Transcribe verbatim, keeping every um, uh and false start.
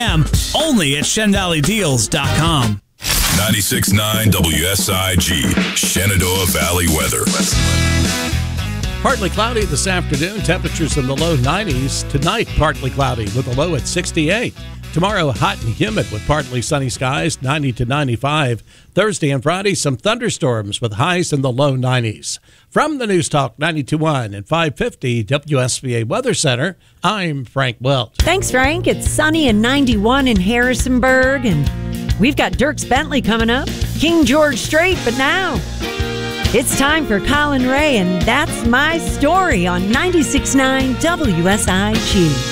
Only at Shen Valley Deals dot com. ninety-six point nine W S I G, Shenandoah Valley weather. Partly cloudy this afternoon. Temperatures in the low nineties. Tonight, partly cloudy with a low at sixty-eight. Tomorrow, hot and humid with partly sunny skies, ninety to ninety-five. Thursday and Friday, some thunderstorms with highs in the low nineties. From the News Talk ninety-two point one and five fifty W S B A Weather Center, I'm Frank Welch. Thanks, Frank. It's sunny and ninety-one in Harrisonburg, and we've got Dierks Bentley coming up. King George Strait, but now it's time for Colin Ray, and that's my story on ninety-six point nine W S I G.